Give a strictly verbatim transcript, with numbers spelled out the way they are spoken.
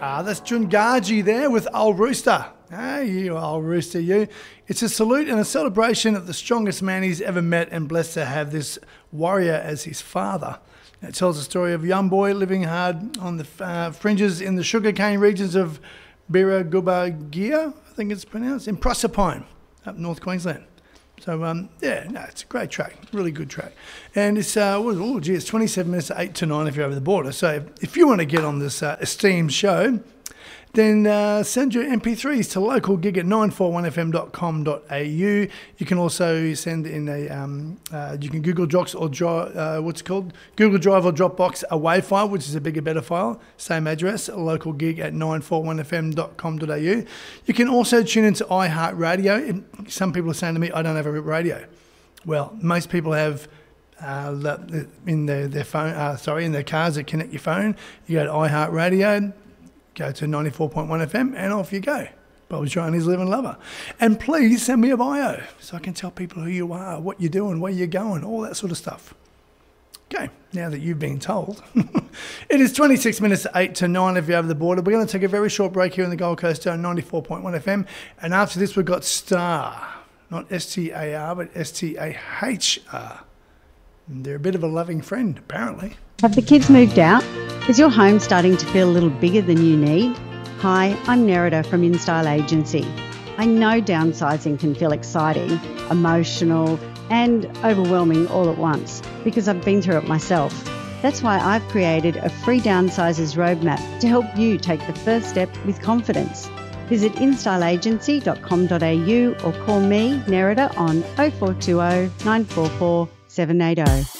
Ah, that's Jungaji there with Old Rooster. Hey, you old rooster, you. It's a salute and a celebration of the strongest man he's ever met and blessed to have this warrior as his father. It tells the story of a young boy living hard on the uh, fringes in the sugarcane regions of Birragubagia, I think it's pronounced, in Proserpine, up North Queensland. So, um, yeah, no, it's a great track, really good track. And it's, uh, oh, gee, it's twenty-seven minutes to eight to nine if you're over the border. So if you want to get on this uh, esteemed show, then uh, send your M P threes to local gig at nine four one f m dot com dot a u. You can also send in a, um, uh, you can Google Docs or draw, uh, what's it called? Google Drive or Dropbox a WAV file, which is a bigger, better file. Same address, local gig at nine four one f m dot com dot a u. You can also tune into iHeartRadio. Some people are saying to me, I don't have a radio. Well, most people have uh, in their, their phone, uh, sorry, in their cars that connect your phone. You go to iHeartRadio, go to ninety-four point one F M, and off you go. Bob's Chinese Living Lover. And please send me a bio so I can tell people who you are, what you're doing, where you're going, all that sort of stuff. Okay, now that you've been told. It is twenty-six minutes to eight to nine if you're over the border. We're going to take a very short break here in the Gold Coast on ninety-four point one F M. And after this, we've got Star. Not S T A R, but S T A H R. And they're a bit of a loving friend, apparently. Have the kids moved out? Is your home starting to feel a little bigger than you need? Hi, I'm Nerida from InStyle Agency. I know downsizing can feel exciting, emotional, and overwhelming all at once because I've been through it myself. That's why I've created a free downsizers roadmap to help you take the first step with confidence. Visit instyle agency dot com dot a u or call me, Nerida, on oh four two oh, nine four four, seven eight oh.